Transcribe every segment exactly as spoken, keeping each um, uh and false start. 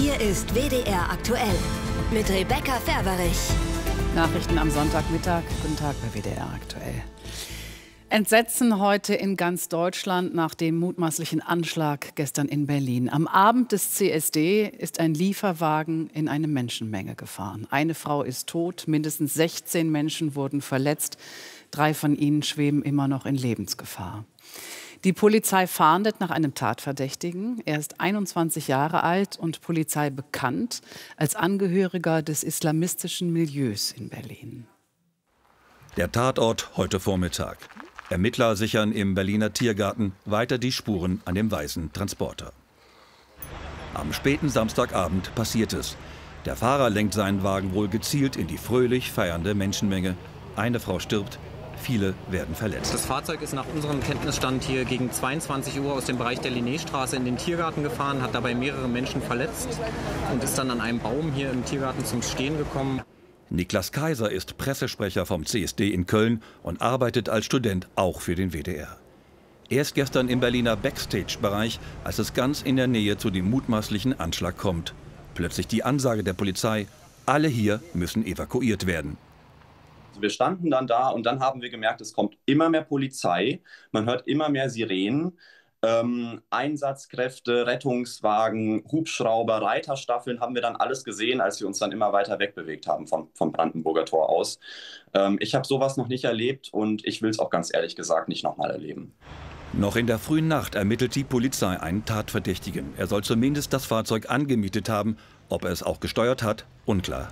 Hier ist W D R aktuell mit Rebecca Ferberich. Nachrichten am Sonntagmittag. Guten Tag bei W D R aktuell. Entsetzen heute in ganz Deutschland nach dem mutmaßlichen Anschlag gestern in Berlin. Am Abend des C S D ist ein Lieferwagen in eine Menschenmenge gefahren. Eine Frau ist tot, mindestens sechzehn Menschen wurden verletzt. Drei von ihnen schweben immer noch in Lebensgefahr. Die Polizei fahndet nach einem Tatverdächtigen. Er ist einundzwanzig Jahre alt und Polizei bekannt als Angehöriger des islamistischen Milieus in Berlin. Der Tatort heute Vormittag. Ermittler sichern im Berliner Tiergarten weiter die Spuren an dem weißen Transporter. Am späten Samstagabend passiert es. Der Fahrer lenkt seinen Wagen wohl gezielt in die fröhlich feiernde Menschenmenge. Eine Frau stirbt, viele werden verletzt. Das Fahrzeug ist nach unserem Kenntnisstand hier gegen zweiundzwanzig Uhr aus dem Bereich der Linnéstraße in den Tiergarten gefahren, hat dabei mehrere Menschen verletzt und ist dann an einem Baum hier im Tiergarten zum Stehen gekommen. Niklas Kaiser ist Pressesprecher vom C S D in Köln und arbeitet als Student auch für den W D R. Er ist gestern im Berliner Backstage-Bereich, als es ganz in der Nähe zu dem mutmaßlichen Anschlag kommt. Plötzlich die Ansage der Polizei, alle hier müssen evakuiert werden. Wir standen dann da und dann haben wir gemerkt, es kommt immer mehr Polizei, man hört immer mehr Sirenen. Ähm, Einsatzkräfte, Rettungswagen, Hubschrauber, Reiterstaffeln haben wir dann alles gesehen, als wir uns dann immer weiter wegbewegt haben vom, vom Brandenburger Tor aus. Ähm, ich habe sowas noch nicht erlebt und ich will es auch ganz ehrlich gesagt nicht nochmal erleben. Noch in der frühen Nacht ermittelt die Polizei einen Tatverdächtigen. Er soll zumindest das Fahrzeug angemietet haben. Ob er es auch gesteuert hat, unklar.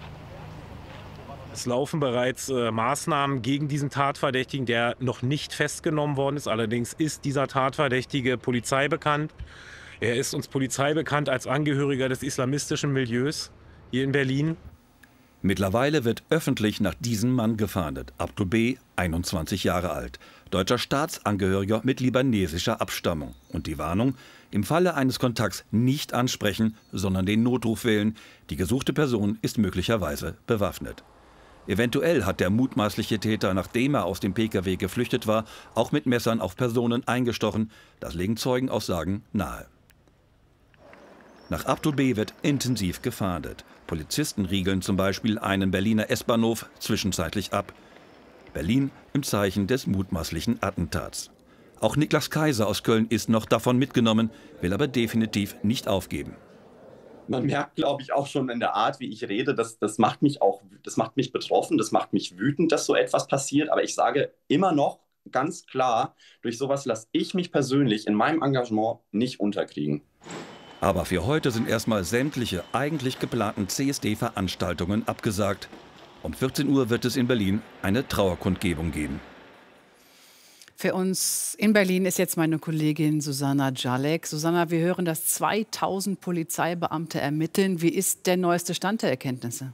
Es laufen bereits äh, Maßnahmen gegen diesen Tatverdächtigen, der noch nicht festgenommen worden ist. Allerdings ist dieser Tatverdächtige Polizei bekannt. Er ist uns Polizei bekannt als Angehöriger des islamistischen Milieus hier in Berlin. Mittlerweile wird öffentlich nach diesem Mann gefahndet. Abdul B., einundzwanzig Jahre alt, deutscher Staatsangehöriger mit libanesischer Abstammung. Und die Warnung, im Falle eines Kontakts nicht ansprechen, sondern den Notruf wählen. Die gesuchte Person ist möglicherweise bewaffnet. Eventuell hat der mutmaßliche Täter, nachdem er aus dem Pkw geflüchtet war, auch mit Messern auf Personen eingestochen. Das legen Zeugenaussagen nahe. Nach Abdul B. wird intensiv gefahndet. Polizisten riegeln zum Beispiel einen Berliner S-Bahnhof zwischenzeitlich ab. Berlin im Zeichen des mutmaßlichen Attentats. Auch Niklas Kaiser aus Köln ist noch davon mitgenommen, will aber definitiv nicht aufgeben. Man merkt, glaube ich, auch schon in der Art, wie ich rede, das, das macht mich auch, das macht mich betroffen, das macht mich wütend, dass so etwas passiert. Aber ich sage immer noch ganz klar, durch sowas lasse ich mich persönlich in meinem Engagement nicht unterkriegen. Aber für heute sind erstmal sämtliche eigentlich geplanten C S D-Veranstaltungen abgesagt. Um vierzehn Uhr wird es in Berlin eine Trauerkundgebung geben. Für uns in Berlin ist jetzt meine Kollegin Susanna Jalek. Susanna, wir hören, dass zweitausend Polizeibeamte ermitteln. Wie ist der neueste Stand der Erkenntnisse?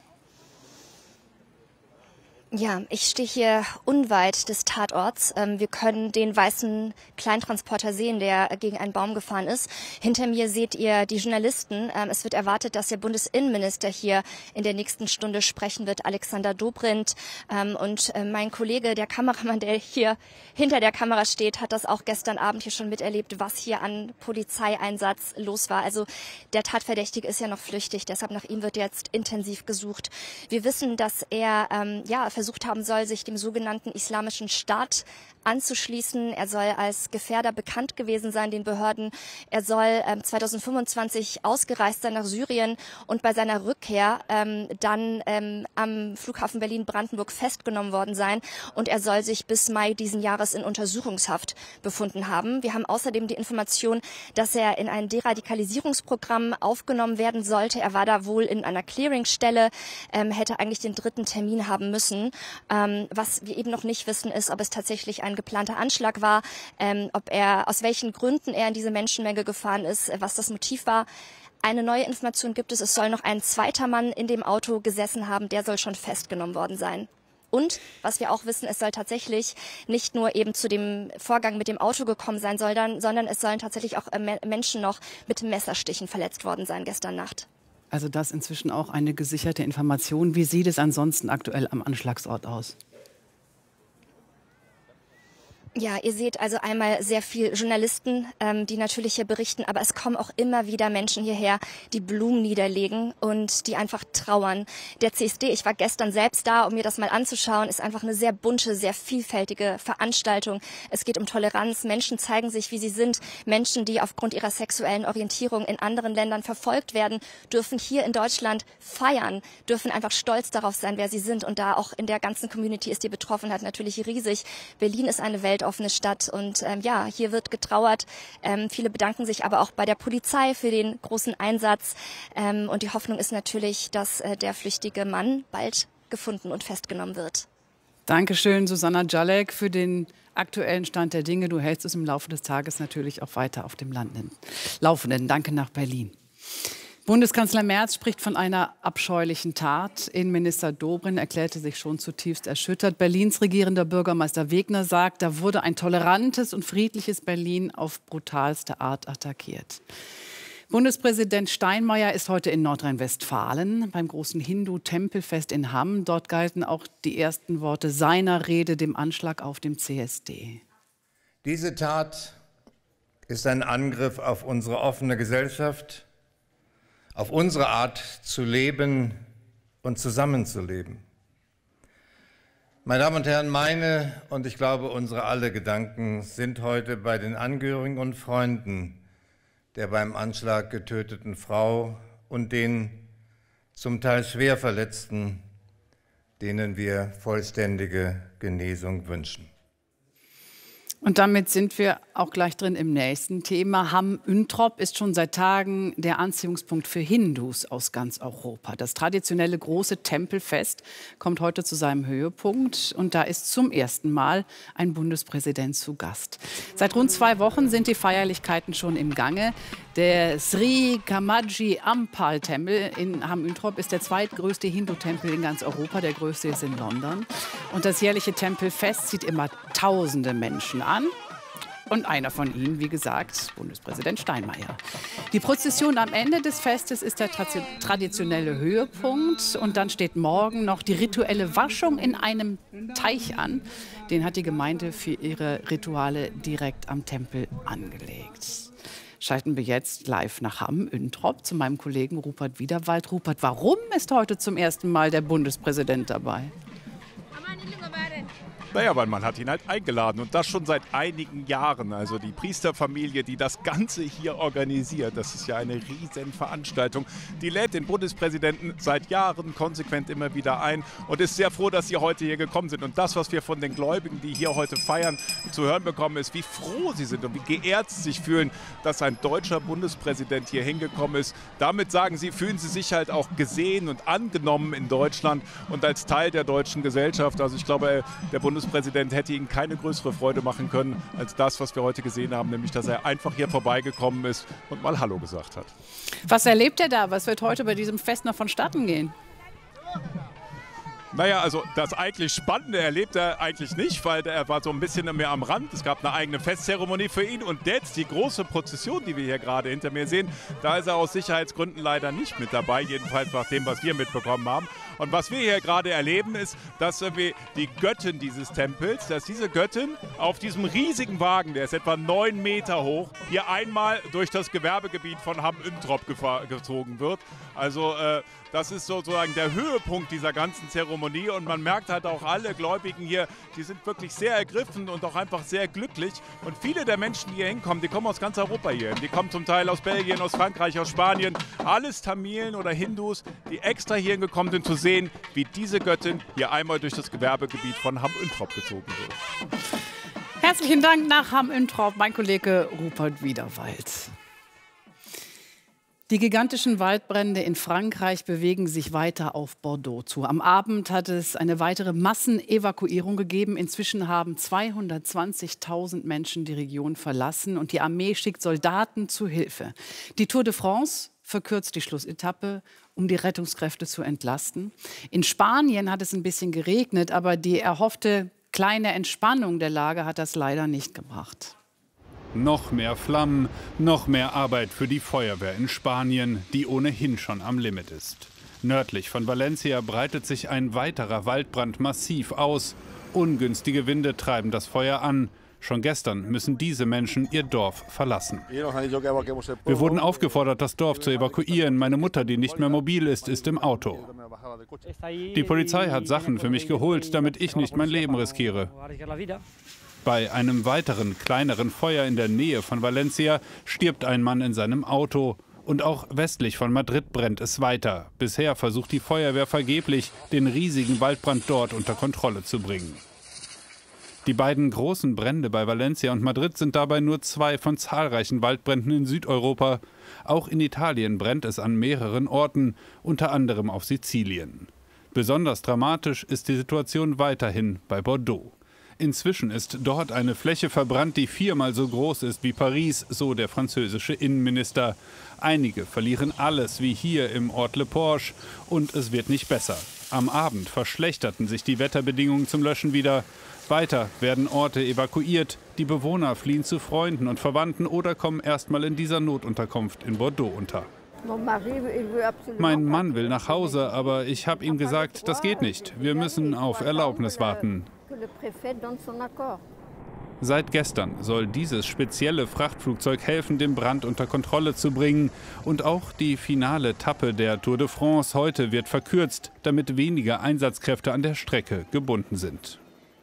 Ja, ich stehe hier unweit des Tatorts. Wir können den weißen Kleintransporter sehen, der gegen einen Baum gefahren ist. Hinter mir seht ihr die Journalisten. Es wird erwartet, dass der Bundesinnenminister hier in der nächsten Stunde sprechen wird, Alexander Dobrindt. Und mein Kollege, der Kameramann, der hier hinter der Kamera steht, hat das auch gestern Abend hier schon miterlebt, was hier an Polizeieinsatz los war. Also der Tatverdächtige ist ja noch flüchtig, deshalb nach ihm wird jetzt intensiv gesucht. Wir wissen, dass er ähm, ja versucht haben soll, sich dem sogenannten Islamischen Staat anzuschließen. Er soll als Gefährder bekannt gewesen sein den Behörden. Er soll ähm, zweitausendfünfundzwanzig ausgereist sein nach Syrien und bei seiner Rückkehr ähm, dann ähm, am Flughafen Berlin-Brandenburg festgenommen worden sein. Und er soll sich bis Mai diesen Jahres in Untersuchungshaft befunden haben. Wir haben außerdem die Information, dass er in ein Deradikalisierungsprogramm aufgenommen werden sollte. Er war da wohl in einer Clearingstelle, ähm, hätte eigentlich den dritten Termin haben müssen. Ähm, was wir eben noch nicht wissen, ist, ob es tatsächlich ein geplanter Anschlag war, ähm, ob er, aus welchen Gründen er in diese Menschenmenge gefahren ist, was das Motiv war. Eine neue Information gibt es, es soll noch ein zweiter Mann in dem Auto gesessen haben, der soll schon festgenommen worden sein. Und, was wir auch wissen, es soll tatsächlich nicht nur eben zu dem Vorgang mit dem Auto gekommen sein, sondern, sondern es sollen tatsächlich auch äh, Menschen noch mit Messerstichen verletzt worden sein gestern Nacht. Also das inzwischen auch eine gesicherte Information. Wie sieht es ansonsten aktuell am Anschlagsort aus? Ja, ihr seht also einmal sehr viel Journalisten, ähm, die natürlich hier berichten, aber es kommen auch immer wieder Menschen hierher, die Blumen niederlegen und die einfach trauern. Der C S D, ich war gestern selbst da, um mir das mal anzuschauen, ist einfach eine sehr bunte, sehr vielfältige Veranstaltung. Es geht um Toleranz, Menschen zeigen sich, wie sie sind. Menschen, die aufgrund ihrer sexuellen Orientierung in anderen Ländern verfolgt werden, dürfen hier in Deutschland feiern, dürfen einfach stolz darauf sein, wer sie sind. Und da auch in der ganzen Community ist die Betroffenheit natürlich riesig. Berlin ist eine Welt offene Stadt und ähm, ja, hier wird getrauert. Ähm, viele bedanken sich aber auch bei der Polizei für den großen Einsatz ähm, und die Hoffnung ist natürlich, dass äh, der flüchtige Mann bald gefunden und festgenommen wird. Dankeschön, Susanna Jalek, für den aktuellen Stand der Dinge. Du hältst es im Laufe des Tages natürlich auch weiter auf dem Laufenden. Danke nach Berlin. Bundeskanzler Merz spricht von einer abscheulichen Tat. Innenminister Dobrindt erklärte sich schon zutiefst erschüttert. Berlins regierender Bürgermeister Wegner sagt, da wurde ein tolerantes und friedliches Berlin auf brutalste Art attackiert. Bundespräsident Steinmeier ist heute in Nordrhein-Westfalen beim großen Hindu-Tempelfest in Hamm. Dort galten auch die ersten Worte seiner Rede dem Anschlag auf dem C S D. Diese Tat ist ein Angriff auf unsere offene Gesellschaft, auf unsere Art zu leben und zusammenzuleben. Meine Damen und Herren, meine und ich glaube unsere alle Gedanken sind heute bei den Angehörigen und Freunden der beim Anschlag getöteten Frau und den zum Teil schwer Verletzten, denen wir vollständige Genesung wünschen. Und damit sind wir auch gleich drin im nächsten Thema. Hamm-Üntrop ist schon seit Tagen der Anziehungspunkt für Hindus aus ganz Europa. Das traditionelle große Tempelfest kommt heute zu seinem Höhepunkt. Und da ist zum ersten Mal ein Bundespräsident zu Gast. Seit rund zwei Wochen sind die Feierlichkeiten schon im Gange. Der Sri Kamaji Ampal Tempel in Hamm-Üntrop ist der zweitgrößte Hindu-Tempel in ganz Europa. Der größte ist in London. Und das jährliche Tempelfest zieht immer tausende Menschen an. Und einer von ihnen, wie gesagt, Bundespräsident Steinmeier. Die Prozession am Ende des Festes ist der traditionelle Höhepunkt. Und dann steht morgen noch die rituelle Waschung in einem Teich an. Den hat die Gemeinde für ihre Rituale direkt am Tempel angelegt. Schalten wir jetzt live nach Hamm-Üntrop zu meinem Kollegen Rupert Wiederwald. Rupert, warum ist heute zum ersten Mal der Bundespräsident dabei? Naja, weil man hat ihn halt eingeladen und das schon seit einigen Jahren. Also die Priesterfamilie, die das Ganze hier organisiert, das ist ja eine riesen Veranstaltung. Die lädt den Bundespräsidenten seit Jahren konsequent immer wieder ein und ist sehr froh, dass sie heute hier gekommen sind. Und das, was wir von den Gläubigen, die hier heute feiern, zu hören bekommen, ist, wie froh sie sind und wie geehrt sie sich fühlen, dass ein deutscher Bundespräsident hier hingekommen ist. Damit sagen sie, fühlen sie sich halt auch gesehen und angenommen in Deutschland und als Teil der deutschen Gesellschaft. Also ich glaube, der Bundespräsident Bundespräsident hätte Ihnen keine größere Freude machen können als das, was wir heute gesehen haben, nämlich dass er einfach hier vorbeigekommen ist und mal Hallo gesagt hat. Was erlebt er da? Was wird heute bei diesem Fest noch vonstatten gehen? Naja, also das eigentlich Spannende erlebt er eigentlich nicht, weil er war so ein bisschen mehr am Rand. Es gab eine eigene Festzeremonie für ihn und jetzt die große Prozession, die wir hier gerade hinter mir sehen, da ist er aus Sicherheitsgründen leider nicht mit dabei, jedenfalls nach dem, was wir mitbekommen haben. Und was wir hier gerade erleben, ist, dass wir die Göttin dieses Tempels, dass diese Göttin auf diesem riesigen Wagen, der ist etwa neun Meter hoch, hier einmal durch das Gewerbegebiet von Hamm-Üntrop gezogen wird. Also äh, das ist sozusagen der Höhepunkt dieser ganzen Zeremonie und man merkt halt auch, alle Gläubigen hier, die sind wirklich sehr ergriffen und auch einfach sehr glücklich. Und viele der Menschen, die hier hinkommen, die kommen aus ganz Europa hier. Die kommen zum Teil aus Belgien, aus Frankreich, aus Spanien. Alles Tamilen oder Hindus, die extra hierhin gekommen sind, zu sehen, wie diese Göttin hier einmal durch das Gewerbegebiet von Hamm-Üntrop gezogen wird. Herzlichen Dank nach Hamm-Üntrop, mein Kollege Rupert Wiederwald. Die gigantischen Waldbrände in Frankreich bewegen sich weiter auf Bordeaux zu. Am Abend hat es eine weitere Massenevakuierung gegeben. Inzwischen haben zweihundertzwanzigtausend Menschen die Region verlassen und die Armee schickt Soldaten zu Hilfe. Die Tour de France verkürzt die Schlussetappe, um die Rettungskräfte zu entlasten. In Spanien hat es ein bisschen geregnet, aber die erhoffte kleine Entspannung der Lage hat das leider nicht gebracht. Noch mehr Flammen, noch mehr Arbeit für die Feuerwehr in Spanien, die ohnehin schon am Limit ist. Nördlich von Valencia breitet sich ein weiterer Waldbrand massiv aus. Ungünstige Winde treiben das Feuer an. Schon gestern müssen diese Menschen ihr Dorf verlassen. Wir wurden aufgefordert, das Dorf zu evakuieren. Meine Mutter, die nicht mehr mobil ist, ist im Auto. Die Polizei hat Sachen für mich geholt, damit ich nicht mein Leben riskiere. Bei einem weiteren, kleineren Feuer in der Nähe von Valencia stirbt ein Mann in seinem Auto. Und auch westlich von Madrid brennt es weiter. Bisher versucht die Feuerwehr vergeblich, den riesigen Waldbrand dort unter Kontrolle zu bringen. Die beiden großen Brände bei Valencia und Madrid sind dabei nur zwei von zahlreichen Waldbränden in Südeuropa. Auch in Italien brennt es an mehreren Orten, unter anderem auf Sizilien. Besonders dramatisch ist die Situation weiterhin bei Bordeaux. Inzwischen ist dort eine Fläche verbrannt, die viermal so groß ist wie Paris, so der französische Innenminister. Einige verlieren alles, wie hier im Ort Le Porche, und es wird nicht besser. Am Abend verschlechterten sich die Wetterbedingungen zum Löschen wieder. Weiter werden Orte evakuiert, die Bewohner fliehen zu Freunden und Verwandten oder kommen erstmal in dieser Notunterkunft in Bordeaux unter. Mein Mann will nach Hause, aber ich habe ihm gesagt, das geht nicht. Wir müssen auf Erlaubnis warten. Seit gestern soll dieses spezielle Frachtflugzeug helfen, den Brand unter Kontrolle zu bringen. Und auch die finale Etappe der Tour de France heute wird verkürzt, damit weniger Einsatzkräfte an der Strecke gebunden sind.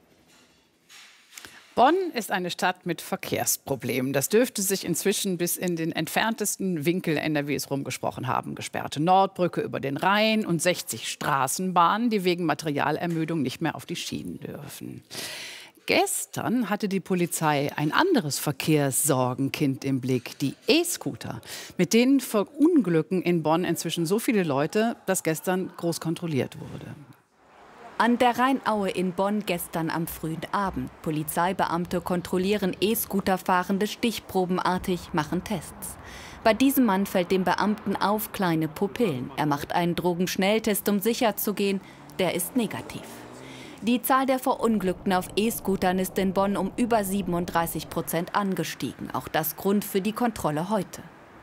Bonn ist eine Stadt mit Verkehrsproblemen. Das dürfte sich inzwischen bis in den entferntesten Winkel N R Ws rumgesprochen haben. Gesperrte Nordbrücke über den Rhein und sechzig Straßenbahnen, die wegen Materialermüdung nicht mehr auf die Schienen dürfen. Gestern hatte die Polizei ein anderes Verkehrssorgenkind im Blick, die E-Scooter. Mit denen verunglücken in Bonn inzwischen so viele Leute, dass gestern groß kontrolliert wurde. An der Rheinaue in Bonn gestern am frühen Abend. Polizeibeamte kontrollieren E-Scooter-Fahrende stichprobenartig, machen Tests. Bei diesem Mann fällt dem Beamten auf kleine Pupillen. Er macht einen Drogenschnelltest, um sicher zu gehen. Der ist negativ. Die Zahl der Verunglückten auf E-Scootern ist in Bonn um über siebenunddreißig Prozent angestiegen. Auch das Grund für die Kontrolle heute.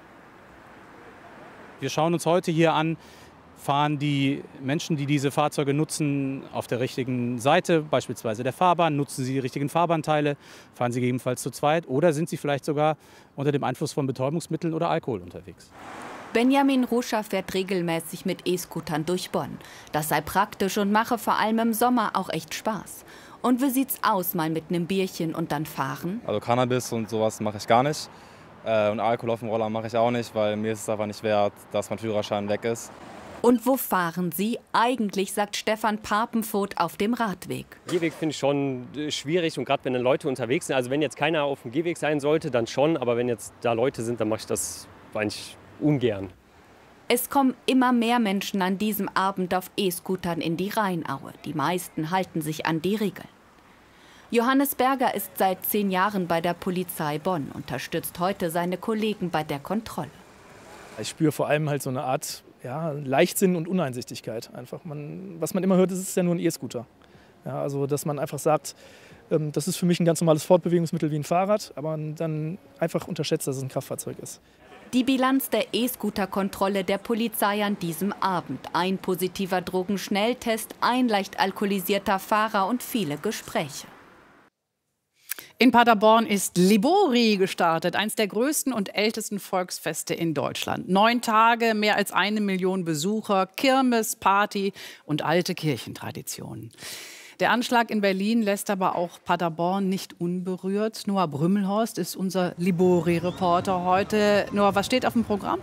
Wir schauen uns heute hier an, fahren die Menschen, die diese Fahrzeuge nutzen, auf der richtigen Seite, beispielsweise der Fahrbahn, nutzen sie die richtigen Fahrbahnteile, fahren sie gegebenenfalls zu zweit oder sind sie vielleicht sogar unter dem Einfluss von Betäubungsmitteln oder Alkohol unterwegs. Benjamin Ruscher fährt regelmäßig mit E-Scootern durch Bonn. Das sei praktisch und mache vor allem im Sommer auch echt Spaß. Und wie sieht's aus, mal mit einem Bierchen und dann fahren? Also Cannabis und sowas mache ich gar nicht. Und Alkohol auf dem Roller mache ich auch nicht, weil mir ist es einfach nicht wert, dass mein Führerschein weg ist. Und wo fahren Sie? Eigentlich, sagt Stefan Papenvoth, auf dem Radweg. Gehweg finde ich schon schwierig und gerade wenn dann Leute unterwegs sind. Also wenn jetzt keiner auf dem Gehweg sein sollte, dann schon. Aber wenn jetzt da Leute sind, dann mache ich das eigentlich ungern. Es kommen immer mehr Menschen an diesem Abend auf E-Scootern in die Rheinaue. Die meisten halten sich an die Regeln. Johannes Berger ist seit zehn Jahren bei der Polizei Bonn, unterstützt heute seine Kollegen bei der Kontrolle. Ich spüre vor allem halt so eine Art ja, Leichtsinn und Uneinsichtigkeit. Einfach man, was man immer hört, ist, es ist ja nur ein E-Scooter. Ja, also dass man einfach sagt, ähm, das ist für mich ein ganz normales Fortbewegungsmittel wie ein Fahrrad, aber dann einfach unterschätzt, dass es ein Kraftfahrzeug ist. Die Bilanz der E-Scooter-Kontrolle der Polizei an diesem Abend. Ein positiver Drogenschnelltest, ein leicht alkoholisierter Fahrer und viele Gespräche. In Paderborn ist Libori gestartet, eines der größten und ältesten Volksfeste in Deutschland. Neun Tage, mehr als eine Million Besucher, Kirmes, Party und alte Kirchentraditionen. Der Anschlag in Berlin lässt aber auch Paderborn nicht unberührt. Noah Brümmelhorst ist unser Libori-Reporter heute. Noah, was steht auf dem Programm?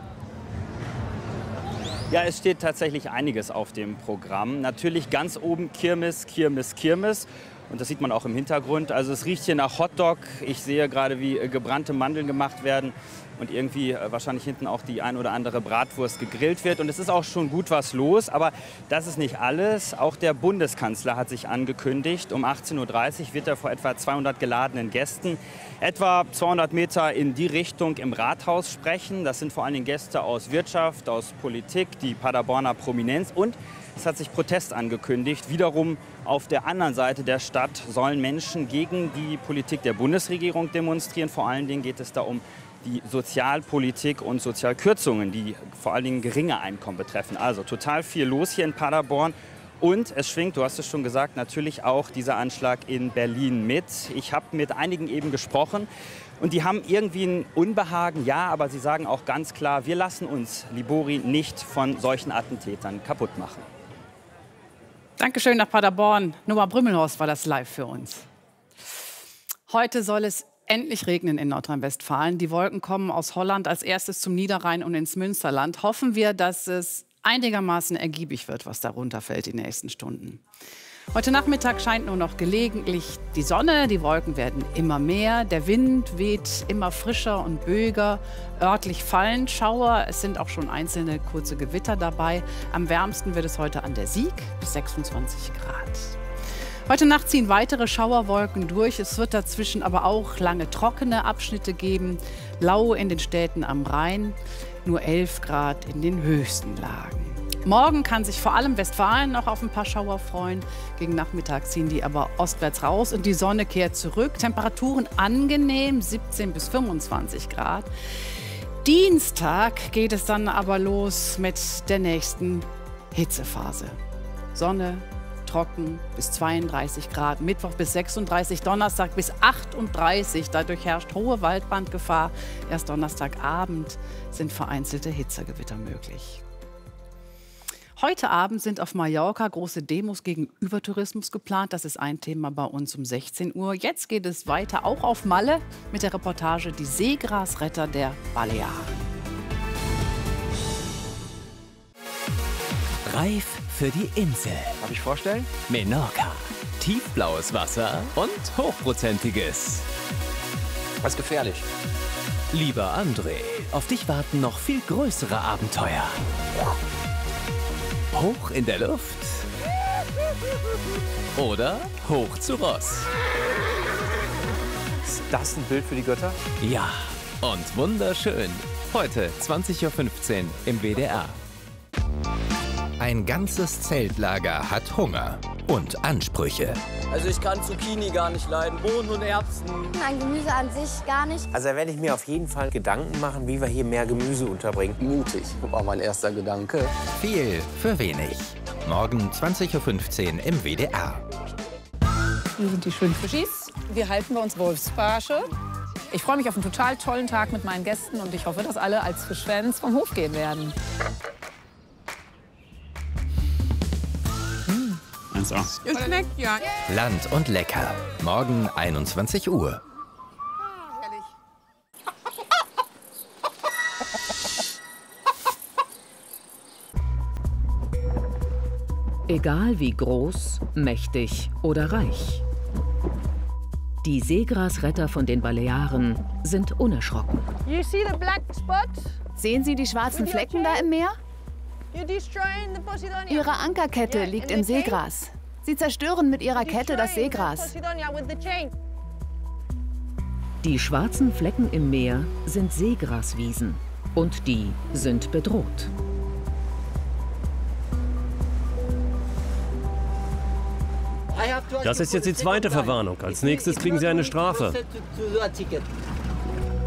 Ja, es steht tatsächlich einiges auf dem Programm. Natürlich ganz oben Kirmes, Kirmes, Kirmes. Und das sieht man auch im Hintergrund. Also es riecht hier nach Hotdog. Ich sehe gerade, wie gebrannte Mandeln gemacht werden und irgendwie wahrscheinlich hinten auch die ein oder andere Bratwurst gegrillt wird. Und es ist auch schon gut was los. Aber das ist nicht alles. Auch der Bundeskanzler hat sich angekündigt. Um achtzehn Uhr dreißig wird er vor etwa zweihundert geladenen Gästen etwa zweihundert Meter in die Richtung im Rathaus sprechen. Das sind vor allen Dingen Gäste aus Wirtschaft, aus Politik, die Paderborner Prominenz und es hat sich Protest angekündigt. Wiederum auf der anderen Seite der Stadt sollen Menschen gegen die Politik der Bundesregierung demonstrieren. Vor allen Dingen geht es da um die Sozialpolitik und Sozialkürzungen, die vor allen Dingen geringe Einkommen betreffen. Also total viel los hier in Paderborn. Und es schwingt, du hast es schon gesagt, natürlich auch dieser Anschlag in Berlin mit. Ich habe mit einigen eben gesprochen und die haben irgendwie ein Unbehagen, ja, aber sie sagen auch ganz klar, wir lassen uns Libori nicht von solchen Attentätern kaputt machen. Dankeschön nach Paderborn. Noah Brümmelhorst war das live für uns. Heute soll es endlich regnen in Nordrhein-Westfalen. Die Wolken kommen aus Holland als erstes zum Niederrhein und ins Münsterland. Hoffen wir, dass es einigermaßen ergiebig wird, was da runterfällt die nächsten Stunden. Heute Nachmittag scheint nur noch gelegentlich die Sonne, die Wolken werden immer mehr, der Wind weht immer frischer und böiger, örtlich fallen Schauer, es sind auch schon einzelne kurze Gewitter dabei. Am wärmsten wird es heute an der Sieg bis sechsundzwanzig Grad. Heute Nacht ziehen weitere Schauerwolken durch, es wird dazwischen aber auch lange trockene Abschnitte geben, lau in den Städten am Rhein, nur elf Grad in den höchsten Lagen. Morgen kann sich vor allem Westfalen noch auf ein paar Schauer freuen. Gegen Nachmittag ziehen die aber ostwärts raus und die Sonne kehrt zurück. Temperaturen angenehm, siebzehn bis fünfundzwanzig Grad. Dienstag geht es dann aber los mit der nächsten Hitzephase. Sonne, trocken bis zweiunddreißig Grad, Mittwoch bis sechsunddreißig, Donnerstag bis achtunddreißig. Dadurch herrscht hohe Waldbrandgefahr. Erst Donnerstagabend sind vereinzelte Hitzegewitter möglich. Heute Abend sind auf Mallorca große Demos gegen Übertourismus geplant. Das ist ein Thema bei uns um sechzehn Uhr. Jetzt geht es weiter, auch auf Malle, mit der Reportage Die Seegrasretter der Balearen. Reif für die Insel. Darf ich vorstellen? Menorca. Tiefblaues Wasser und hochprozentiges. Was gefährlich? Lieber André, auf dich warten noch viel größere Abenteuer. Hoch in der Luft oder hoch zu Ross. Ist das ein Bild für die Götter? Ja, und wunderschön. Heute zwanzig Uhr fünfzehn im W D R. Ein ganzes Zeltlager hat Hunger und Ansprüche. Also ich kann Zucchini gar nicht leiden, Bohnen und Erbsen. Ein Gemüse an sich gar nicht. Also da werde ich mir auf jeden Fall Gedanken machen, wie wir hier mehr Gemüse unterbringen. Mutig, war mein erster Gedanke. Viel für wenig. Morgen zwanzig Uhr fünfzehn im W D R. Hier sind die schönen Fischis. Wir halten bei uns Wolfsbarsche. Ich freue mich auf einen total tollen Tag mit meinen Gästen und ich hoffe, dass alle als Fischfans vom Hof gehen werden. Es schmeckt ja. Land und lecker. Morgen einundzwanzig Uhr. Egal wie groß, mächtig oder reich. Die Seegrasretter von den Balearen sind unerschrocken. You see the black spot? Sehen Sie die schwarzen Flecken da im Meer? Ihre Ankerkette liegt im Seegras. Sie zerstören mit ihrer Kette das Seegras. Die schwarzen Flecken im Meer sind Seegraswiesen und die sind bedroht. Das ist jetzt die zweite Verwarnung. Als nächstes kriegen Sie eine Strafe.